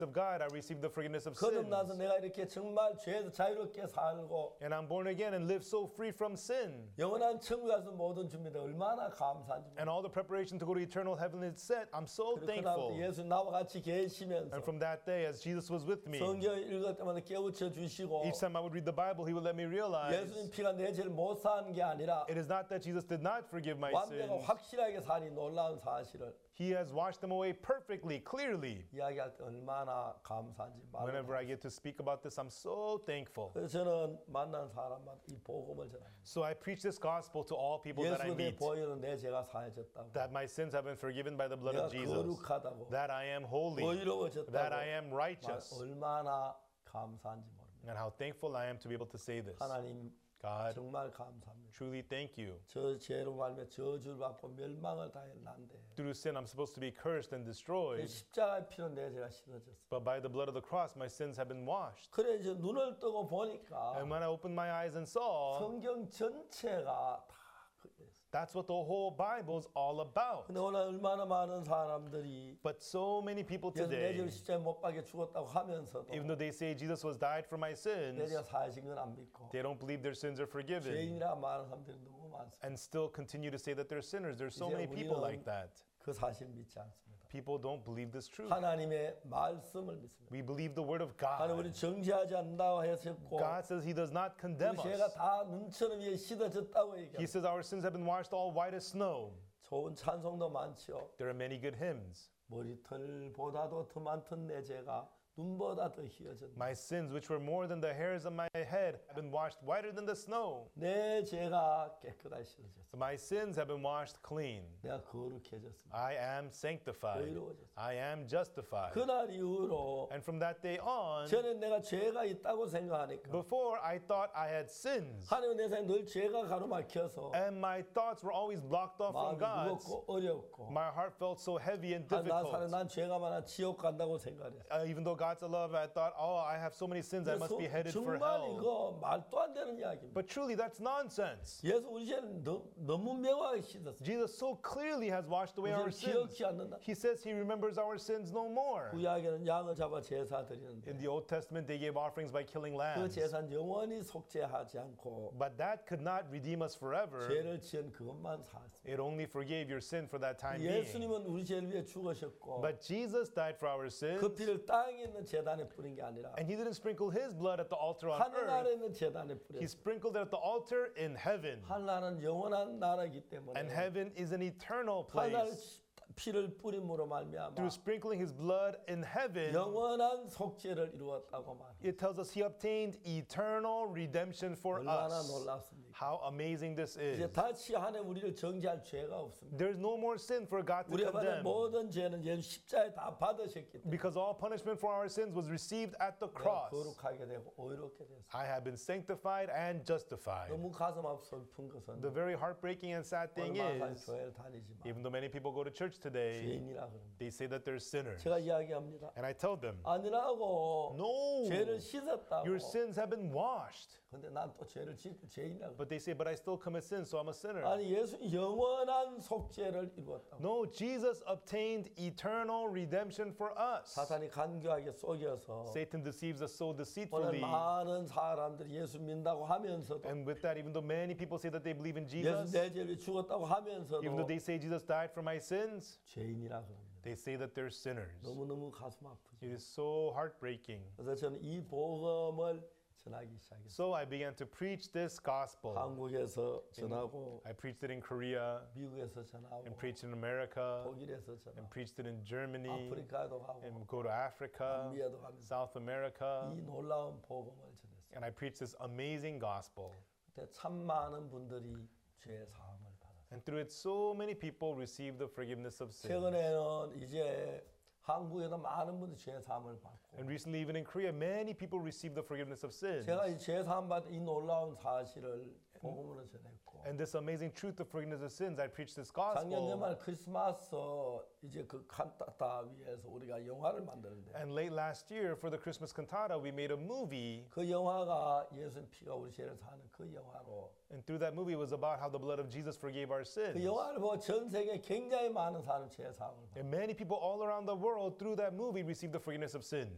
of God, I received the forgiveness of 거듭나서 sins. 내가 이렇게 정말 죄에서 자유롭게 살고 And I'm born again and live so free from sin. 영원한 천국에 가서 모든 준비돼 얼마나 감사한지. And all the preparation to go to eternal heaven is set. I'm so 그러고 thankful. 예수 나와 같이 계시면서 And from that day, as Jesus was with me, 성경 읽을 때마다 깨우쳐 주시고 each time I would read the Bible, he would let me realize 예수님 피가 내 죄를 못 사는 게 아니라 it is not that Jesus did not forgive my 완벽하고 sins. 확실하게 사니 놀라운 사실을 He has washed them away perfectly, clearly. 이야기할 때 얼마나 감사한지 Whenever I 말로. get to speak about this, I'm so thankful. 그래서 저는 만난 사람마다 이 복음을 전합니다. So I preach this gospel to all people that I 예수 내 meet, 보혈로 내 죄가 사해졌다고. that my sins have been forgiven by the blood 내가 of Jesus, 거룩하다고. that I am holy, 의로워졌다고. that I am righteous, 얼마나 감사한지 모릅니다. and how thankful I am to be able to say this. 하나님 God, 정말 감사합니다. truly thank you. 저 죄로 말며 저주를 받고 멸망을 당했는데 Through sin, I'm supposed to be cursed and destroyed, 십자가의 피로 내 죄가 씻어졌어. but by the blood of the cross, my sins have been washed. 그래 이제 눈을 뜨고 보니까 And when I opened my eyes and saw, 성경 전체가 다 그랬어. that's what the whole Bible is all about. 근데 오늘 얼마나 많은 사람들이 But so many people 예수 내 today, 죄를 십자가에 못 박혀 죽었다고 하면서도 even though they say Jesus was died for my 내 sins, 죄가 사해진 건 안 믿고 they don't believe their sins are forgiven 죄인이라 말하는 사람들이 너무 많습니다. and still continue to say that they're sinners. There's so 이제 many people 우리는 like that. 그 사실 믿지 않습니다. People don't believe this truth. 하나님의 말씀을 믿습니다. We believe the word of 하나님 God. 우리 정죄하지 않는다고 했었고 God says he does not condemn 우리 죄가 us. 다 눈처럼 위에 씻어졌다고 He 얘기합니다. says our sins have been washed all white as snow. 좋은 찬송도 많죠. There are many good hymns. 머리털보다도 더 많던 내 죄가 눈보다 더 희어졌네. My sins, which were more than the hairs of my head, have been washed whiter than the snow. 내 죄가 깨끗하게 씻어졌어. My sins have been washed clean. 내가 거룩해졌습니다. I am sanctified. 의로워졌어. I am justified. 그날 이후로 And from that day on, 전에 내가 죄가 있다고 생각하니까 before I thought I had sins, 하나님 내 삶에 늘 죄가 가로막혀서 and my thoughts were always blocked off from 마음이 God's, 무겁고 어렵고 my heart felt so heavy and 나 사는 difficult. 난 죄가 많아 지옥 간다고 생각했어. Even though God's a love, I thought, oh, I have so many sins, I must be headed for 정말 hell. 이거 말도 안 되는 이야기입니다. But truly, that's nonsense. 예수 우리 죄는 너무 명확하게 씻었어. Jesus so clearly has washed away our 우리를 sins. 기억지 않는다. He says he remembers our sins no more. 구약에는 양을 잡아 제사 드리는데 In the Old Testament, they gave offerings by killing 그 lambs. 제사는 영원히 속죄하지 않고 But that could not redeem us forever. 죄를 지은 그것만 샀습니다. It only forgave your sin for that time being. 예수님은 우리 죄를 위해 죽으셨고 But Jesus died for our sins, 그 피를 땅에 있는 제단에 뿌린 게 아니라 and he didn't sprinkle his blood at the altar on 하늘 아래 earth. 있는 제단에 He 뿌렸어요. sprinkled it at the altar in heaven. 하늘은 영원한 나라이기 때문에 And heaven is an eternal 하늘 place. 피를 뿌림으로 말미암아 Through sprinkling his blood in heaven, 영원한 속죄를 이루었다고 말합니다. it tells us he obtained eternal redemption for 얼마나 us. 놀랍습니까? How amazing this 이제 is. 다시 하나님 우리를 정죄할 죄가 없습니다. There's no more sin for God to 우리가 받은 condemn. 모든 죄는 예수 십자가에 다 받으셨기 때문에 Because all punishment for our sins was received at the 내가 cross. 거룩하게 되고 의롭게 됐습니다. I have been sanctified and justified. 너무 가슴 아프 슬픈 것은 The very heartbreaking and sad thing 얼마나 is, 교회를 다니지만 even though many people go to church today, 죄인이라 그럽니다. they say that they're sinners. 제가 이야기합니다. And I tell them, 아니라고 no, 죄를 씻었다고. your sins have been washed. 근데 난 또 죄를 짓고 죄인이라고. But they say, but I still commit sin, so I'm a sinner. 아니 예수 영원한 속죄를 이루었다고. No, Jesus obtained eternal redemption for us. 사탄이 간교하게 속여서 Satan deceives us so 오늘 deceitfully. 많은 사람들이 예수 믿는다고 하면서도 And with that, even though many people say that they believe in 예수 Jesus, 내 죄를 죽었다고 하면서도 even though they say Jesus died for my sins, 죄인이라 그럽니다. they say that they're sinners. 너무너무 가슴 아프죠. It is so heartbreaking. 그래서 저는 이 복음을 전하기 시작했어요. So I began to preach this gospel. 한국에서 전하고 I preached it in Korea, 미국에서 전하고 and preached it in America, 독일에서 and 전하고 preached it in Germany, 아프리카도 가고 and go to Africa, 남미에도 가면서 South America, 이 놀라운 복음을 전했어요. and I preached this amazing gospel. 그때 참 많은 분들이 죄 사함을 받았어요. And through it, so many people received the forgiveness of sins. 최근에는 이제 한국에도 많은 분들이 죄 사함을 받고 And recently, even in Korea, many people received the forgiveness of sins. 제가 이 죄 사함 받은 이 놀라운 사실을 복음으로 전했고 And this amazing truth of forgiveness of sins, I preached this 작년 gospel. 연말 크리스마스 이제 그 칸타타 위에서 우리가 영화를 만드는데 And late last year, for the Christmas cantata, we made a movie. 그 영화가 예수님 피가 우리 죄를 사는 그 영화로 And through that movie, it was about how the blood of Jesus forgave our sins. 그 영화를 보고 전 세계 굉장히 많은 사람 죄 사함을 받았어요. And many people all around the world, through that movie, received the forgiveness of sins.